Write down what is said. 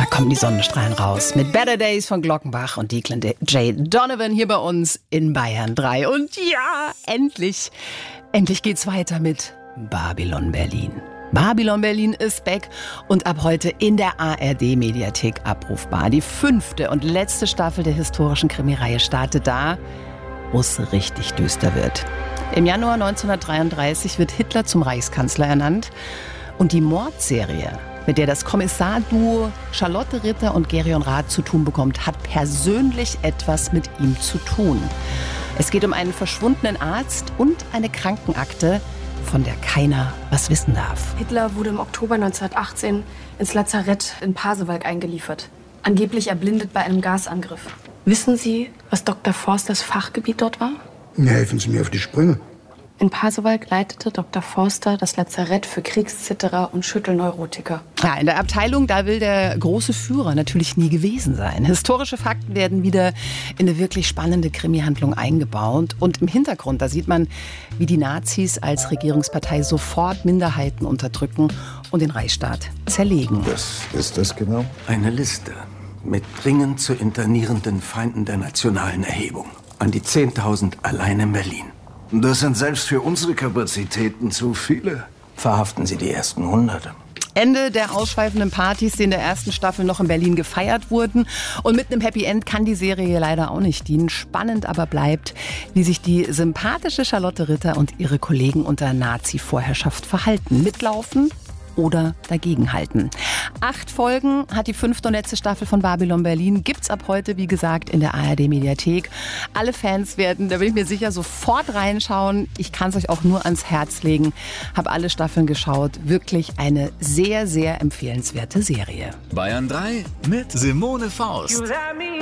Da kommen die Sonnenstrahlen raus mit Better Days von Glockenbach und Declan J. Donovan hier bei uns in Bayern 3. Und ja, endlich geht's weiter mit Babylon Berlin. Babylon Berlin ist back und ab heute in der ARD-Mediathek abrufbar. Die 5. und letzte Staffel der historischen Krimireihe startet da, wo es richtig düster wird. Im Januar 1933 wird Hitler zum Reichskanzler ernannt und die Mordserie, mit der das Kommissarduo Charlotte Ritter und Gerion Rath zu tun bekommt, hat persönlich etwas mit ihm zu tun. Es geht um einen verschwundenen Arzt und eine Krankenakte, von der keiner was wissen darf. Hitler wurde im Oktober 1918 ins Lazarett in Pasewalk eingeliefert. Angeblich erblindet bei einem Gasangriff. Wissen Sie, was Dr. Forsters Fachgebiet dort war? Ja, helfen Sie mir auf die Sprünge. In Pasewalk leitete Dr. Forster das Lazarett für Kriegszitterer und Schüttelneurotiker. Ja, in der Abteilung, da will der große Führer natürlich nie gewesen sein. Historische Fakten werden wieder in eine wirklich spannende Krimi-Handlung eingebaut. Und im Hintergrund, da sieht man, wie die Nazis als Regierungspartei sofort Minderheiten unterdrücken und den Reichsstaat zerlegen. Was ist das genau? Eine Liste mit dringend zu internierenden Feinden der nationalen Erhebung. An die 10.000 allein in Berlin. Das sind selbst für unsere Kapazitäten zu viele. Verhaften Sie die ersten 100. Ende der ausschweifenden Partys, die in der ersten Staffel noch in Berlin gefeiert wurden. Und mit einem Happy End kann die Serie leider auch nicht dienen. Spannend aber bleibt, wie sich die sympathische Charlotte Ritter und ihre Kollegen unter Nazi-Vorherrschaft verhalten. Mitlaufen oder dagegenhalten. 8 Folgen hat die 5. und letzte Staffel von Babylon Berlin. Gibt's ab heute, wie gesagt, in der ARD-Mediathek. Alle Fans werden, da bin ich mir sicher, sofort reinschauen. Ich kann es euch auch nur ans Herz legen. Habe alle Staffeln geschaut. Wirklich eine sehr, sehr empfehlenswerte Serie. Bayern 3 mit Simone Faust.